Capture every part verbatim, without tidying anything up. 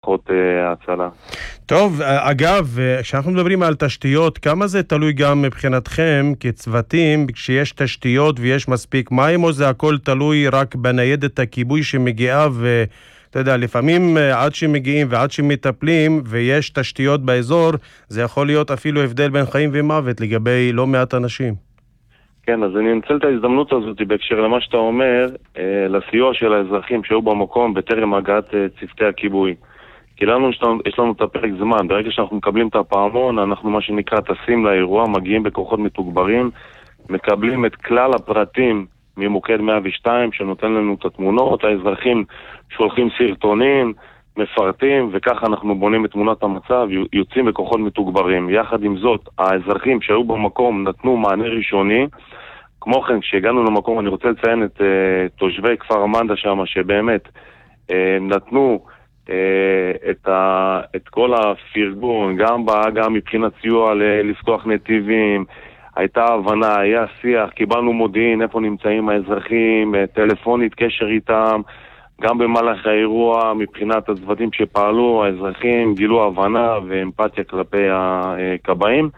כוחות אה, הצלה. טוב, אגב, כשאנחנו מדברים על תשתיות, כמה זה תלוי גם מבחינתכם כצוותים, כשיש תשתיות ויש מספיק מים, או זה הכל תלוי רק בניידת הכיבוי שמגיעה, ואתה יודע, לפעמים עד שמגיעים ועד שמטפלים ויש תשתיות באזור, זה יכול להיות אפילו הבדל בין חיים ומוות לגבי לא מעט אנשים. כן, אז אני אנצל את ההזדמנות הזאת בהקשר למה שאתה אומר, אה, לסיוע של האזרחים שהיו במקום בטרם הגעת אה, צוותי הכיבוי. כי לנו יש לנו, יש לנו את הפרק זמן, ברגע שאנחנו מקבלים את הפעמון, אנחנו מה שנקרא טסים לאירוע, מגיעים בכוחות מתוגברים, מקבלים את כלל הפרטים ממוקד מאה ושתיים שנותן לנו את התמונות, האזרחים שולחים סרטונים, מפרטים, וככה אנחנו בונים את תמונת המצב, יוצאים בכוחות מתוגברים. יחד עם זאת, האזרחים שהיו במקום נתנו מענה ראשוני. כמו כן, כשהגענו למקום, אני רוצה לציין את uh, תושבי כפר מנדה שם, שבאמת uh, נתנו uh, את, ה, את כל הפרגון, גם, בה, גם מבחינת סיוע ל- לפתוח נתיבים, הייתה הבנה, היה שיח, קיבלנו מודיעין, איפה נמצאים האזרחים, טלפונית, קשר איתם, גם במהלך האירוע, מבחינת הצוותים שפעלו, האזרחים גילו הבנה ואמפתיה כלפי הקבעים,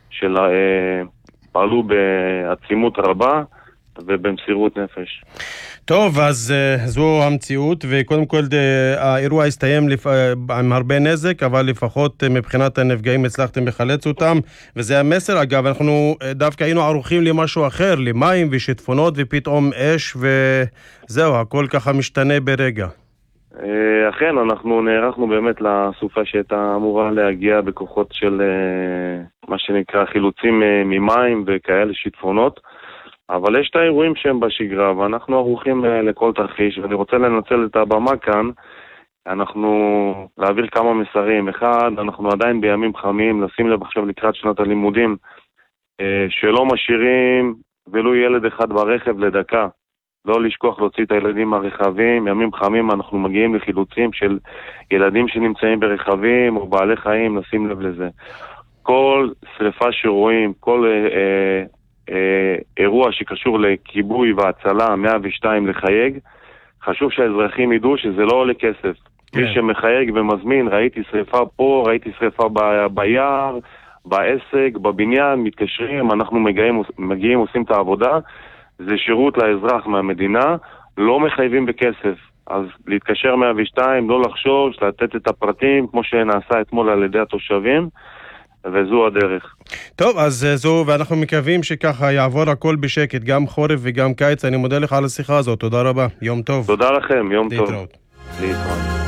שפעלו בעצימות רבה ובמסירות נפש. טוב, אז זו המציאות, וקודם כל האירוע הסתיים עם הרבה נזק, אבל לפחות מבחינת הנפגעים הצלחתם לחלץ אותם, וזה המסר. אגב, אנחנו דווקא היינו ערוכים למשהו אחר, למים ושיטפונות ופתאום אש, וזהו, הכל ככה משתנה ברגע. אכן, אנחנו נערכנו באמת לסופה שהייתה אמורה להגיע בכוחות של מה שנקרא חילוצים ממים וכאלה שיטפונות, אבל יש את האירועים שהם בשגרה, ואנחנו ערוכים לכל תרחיש, ואני רוצה לנצל את הבמה כאן, אנחנו להעביר כמה מסרים. אחד, אנחנו עדיין בימים חמים, לשים לב עכשיו לקראת שנת הלימודים, שלא משאירים ולו ילד אחד ברכב לדקה, לא לשכוח להוציא את הילדים מהרכבים. ימים חמים אנחנו מגיעים לחילוצים של ילדים שנמצאים ברכבים או בעלי חיים, לשים לב לזה. כל שריפה שרואים, כל אה, אה, אירוע שקשור לכיבוי והצלה, מאה ושתיים לחייג, חשוב שהאזרחים ידעו שזה לא עולה כסף. כן. מי שמחייג ומזמין, ראיתי שריפה פה, ראיתי שריפה ב- ביער, בעסק, בבניין, מתקשרים, אנחנו מגיעים, מגיעים, עושים את העבודה, זה שירות לאזרח מהמדינה, לא מחייבים בכסף. אז להתקשר מאה ושתיים, לא לחשוש, לתת את הפרטים, כמו שנעשה אתמול על ידי התושבים, וזו הדרך. טוב, אז זו, ואנחנו מקווים שככה יעבור הכל בשקט, גם חורף וגם קיץ. אני מודה לך על השיחה הזאת, תודה רבה, יום טוב. תודה לכם, יום טוב. להתראות. להתראות.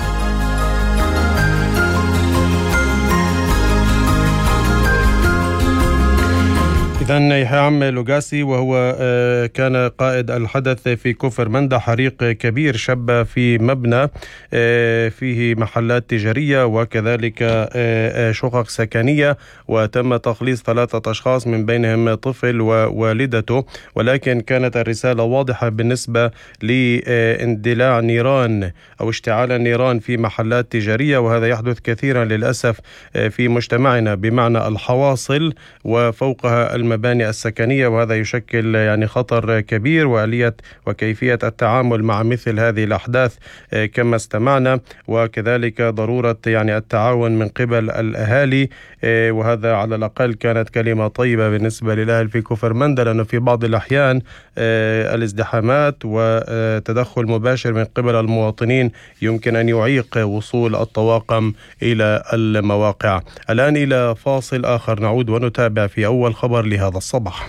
إذن يحيى لوغاسي وهو كان قائد الحدث في كفر مندى، حريق كبير شب في مبنى فيه محلات تجارية وكذلك شقق سكنية، وتم تخليص ثلاثة أشخاص من بينهم طفل ووالدته، ولكن كانت الرسالة واضحة بالنسبة لاندلاع نيران أو اشتعال النيران في محلات تجارية، وهذا يحدث كثيرا للأسف في مجتمعنا، بمعنى الحواصل وفوقها المباني السكنية، وهذا يشكل يعني خطر كبير، وآلية وكيفية التعامل مع مثل هذه الأحداث كما استمعنا، وكذلك ضرورة يعني التعاون من قبل الأهالي، وهذا على الأقل كانت كلمة طيبة بالنسبة للأهل في كفر مندى، لأنه في بعض الأحيان الازدحامات وتدخل مباشر من قبل المواطنين يمكن أن يعيق وصول الطواقم إلى المواقع. الآن إلى فاصل آخر، نعود ونتابع في أول خبر لهذا الصباح.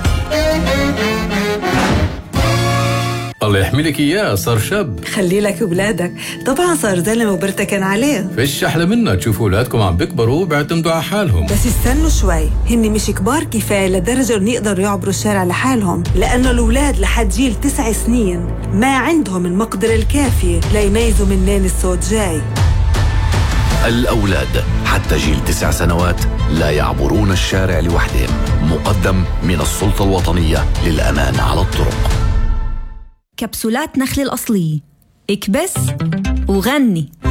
الله يحملك إياه، صار شاب. خلي لك أولادك، طبعا صار زلمة وبرتكن عليه. فيش أحلى منها تشوفوا أولادكم عم بيكبروا وبيعتمدوا على حالهم. بس استنوا شوي، هن مش كبار كفاية لدرجة إن يقدروا يعبروا الشارع لحالهم، لأنه الأولاد لحد جيل تسع سنين ما عندهم المقدرة الكافية ليميزوا منين الصوت جاي. الأولاد حتى جيل تسع سنوات لا يعبرون الشارع لوحدهم، مقدم من السلطة الوطنية للأمان على الطرق. كبسولات نخل الأصلية، اكبس وغني.